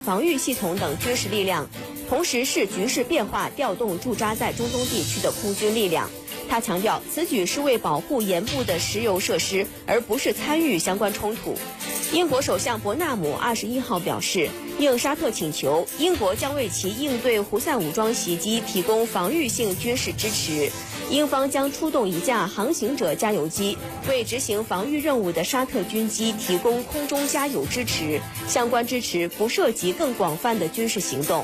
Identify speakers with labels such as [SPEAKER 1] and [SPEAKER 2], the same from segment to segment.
[SPEAKER 1] 防御系统等军事力量，同时视局势变化调动驻扎在中东地区的空军力量。他强调，此举是为保护沿部的石油设施，而不是参与相关冲突。英国首相伯纳姆21号表示，应沙特请求，英国将为其应对胡塞武装袭击提供防御性军事支持。英方将出动一架航行者加油机，为执行防御任务的沙特军机提供空中加油支持。相关支持不涉及更广泛的军事行动。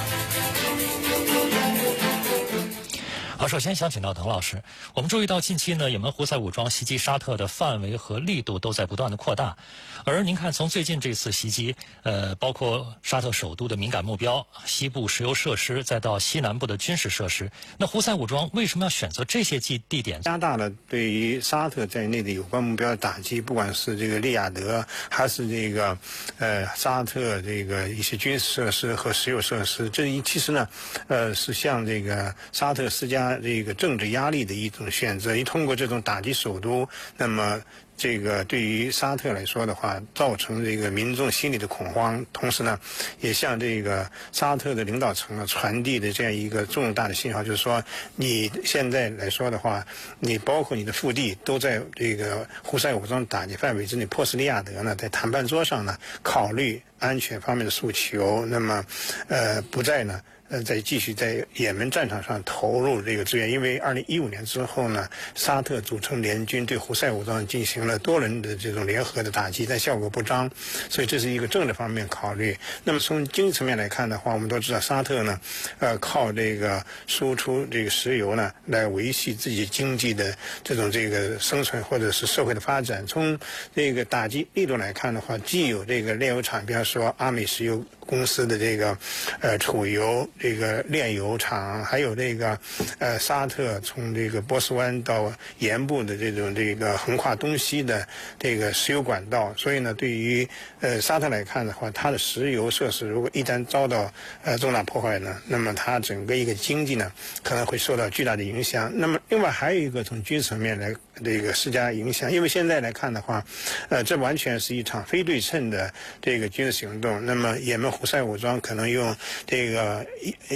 [SPEAKER 2] 好，首先想请到滕老师。我们注意到近期呢，也门胡塞武装袭击沙特的范围和力度都在不断的扩大。而您看，从最近这次袭击，包括沙特首都的敏感目标、西部石油设施，再到西南部的军事设施，那胡塞武装为什么要选择这些地点？
[SPEAKER 3] 加大了对于沙特在内的有关目标的打击，不管是这个利雅得，还是这个沙特这个一些军事设施和石油设施，这其实呢，是向这个沙特施加这个政治压力的一种选择。一通过这种打击首都，那么这个对于沙特来说的话，造成这个民众心里的恐慌，同时呢，也向这个沙特的领导层呢传递的这样一个重大的信号，就是说，你现在来说的话，你包括你的腹地都在这个胡塞武装打击范围之内。波斯利亚德呢，在谈判桌上呢，考虑安全方面的诉求，那么不再呢。再继续在也门战场上投入这个资源，因为2015年之后呢，沙特组成联军对胡塞武装进行了多轮的这种联合的打击，但效果不彰，所以这是一个政治方面考虑。那么从经济层面来看的话，我们都知道沙特呢，靠这个输出这个石油呢，来维系自己经济的这个生存或者是社会的发展。从这个打击力度来看的话，既有这个炼油厂，比方说阿美石油公司的这个储油这个炼油厂，还有这个沙特从这个波斯湾到沿部的这个横跨东西的这个石油管道，所以呢，对于沙特来看的话，它的石油设施如果一旦遭到重大破坏呢，那么它整个一个经济呢可能会受到巨大的影响。那么另外还有一个从军事层面来这个施加影响，因为现在来看的话，这完全是一场非对称的这个军事行动。那么也门胡塞武装可能用这个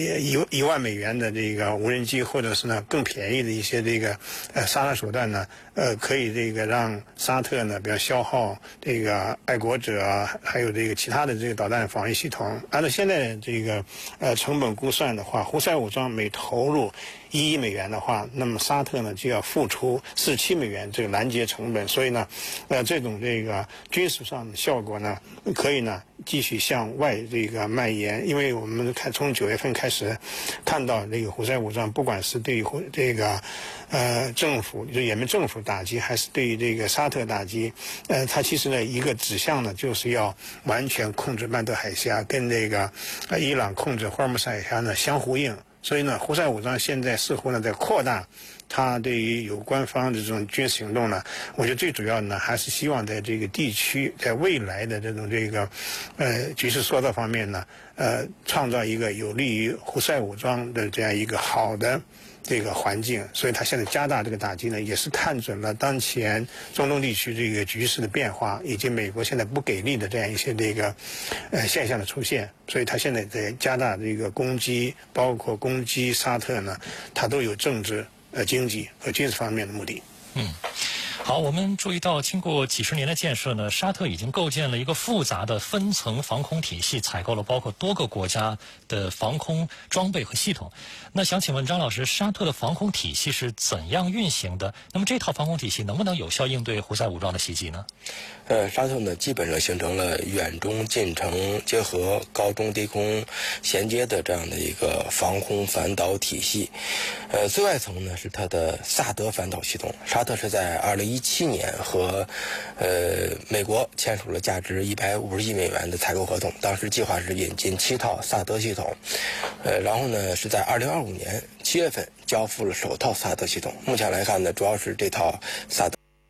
[SPEAKER 3] 1万美元的这个无人机，或者是呢更便宜的一些这个杀伤手段呢，可以这个让沙特呢，比如消耗这个爱国者，还有这个其他的这个导弹防御系统。按照现在这个成本估算的话，胡塞武装每投入1亿美元的话，那么沙特呢就要付出47美元这个拦截成本。所以呢，这种这个军事上的效果呢，可以呢继续向外这个蔓延。因为我们看从9月份开始看到这个胡塞武装，不管是对于这个政府，就是也门政府打击，还是对于这个沙特打击，它其实呢一个指向呢就是要完全控制曼德海峡，跟这个伊朗控制霍尔木斯海峡呢相呼应。所以呢，胡塞武装现在似乎呢在扩大它对于有关方的这种军事行动呢，我觉得最主要呢还是希望在这个地区在未来的这种局势塑造方面呢，创造一个有利于胡塞武装的这样一个好的这个环境。所以他现在加大这个打击呢，也是看准了当前中东地区这个局势的变化，以及美国现在不给力的这样一些这个现象的出现。所以他现在在加大这个攻击，包括攻击沙特呢，他都有政治、经济和军事方面的目的。
[SPEAKER 2] 好，我们注意到，经过几十年的建设呢，沙特已经构建了一个复杂的分层防空体系，采购了包括多个国家的防空装备和系统。那想请问张老师，沙特的防空体系是怎样运行的？那么这套防空体系能不能有效应对胡塞武装的袭击呢？
[SPEAKER 4] 沙特呢，基本上形成了远中近程结合、高中低空衔接的这样的一个防空反导体系。最外层呢是它的萨德反导系统。沙特是在2017年和美国签署了价值150亿美元的采购合同，当时计划是引进7套萨德系统，然后呢是在2025年7月份交付了首套萨德系统。目前来看呢，主要是这套萨德